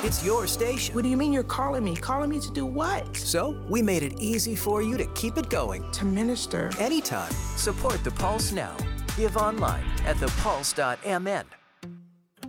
It's your station. What do you mean you're calling me? Calling me to do what? So we made it easy for you to keep it going. To minister. Anytime. Support the Pulse now. Give online at thepulse.mn.